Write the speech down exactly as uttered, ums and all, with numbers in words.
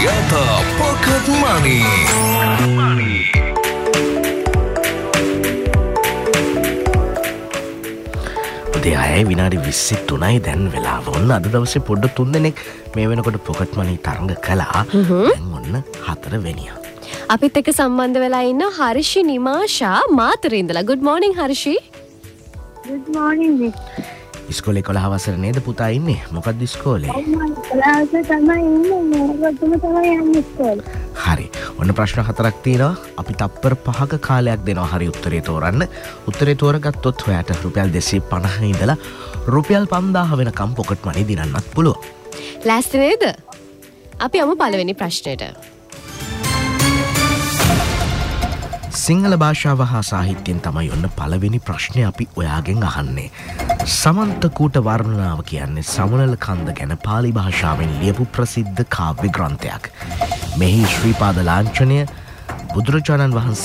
Suryata Pocket Money. Money. උදේ හයයි විනාඩි විස්සි තුනයි දැන් වෙලාව. ඔන්න අද දවසේ පොඩ්ඩ තුන් දෙනෙක් මේ වෙනකොට පොකට් මනි තරඟ කළා. දැන් ඔන්න හතර වෙනියා. අපිත් එක්ක සම්බන්ධ වෙලා ඉන්න හර්ෂි නිමාෂා මාතරේ ඉඳලා. good morning Harshi. good morning. ඉස්කෝලේ කොළහ වසර නේද පුතා ඉන්නේ? මොකක්ද ඉස්කෝලේ? කොළහ වසර තමයි ඉන්නේ. මොකක්ද තමයි යන්නේ ඉස්කෝලේ. හරි. ඔන්න ප්‍රශ්න හතරක් තියෙනවා. අපි තප්පර පහක කාලයක් දෙනවා හරි උත්තරේ තෝරන්න. උත්තරේ තෝරගත්තොත් ඔයාට රුපියල් දෙසිය පනහ ඉඳලා රුපියල් පන්දාහ වෙනකම් පොකට් මනි දිනන්නත් පුළුවන්. ලෑස්ති නේද? අපි යමු පළවෙනි ප්‍රශ්නෙට. සිංහල භාෂාව හා සාහිත්‍යයෙන් තමයි ඔන්න පළවෙනි ප්‍රශ්නය අපි ඔයාගෙන් අහන්නේ. සමන්ත කූට වර්ණනාව කියන්නේ සමනල කන්ද ගැන පාලි භාෂාවෙන් ලියපු ප්‍රසිද්ධ කාව්‍ය ග්‍රන්ථයක්. මෙහි ශ්‍රීපාද ලාංඡනය බුදුරජාණන් වහන්සේ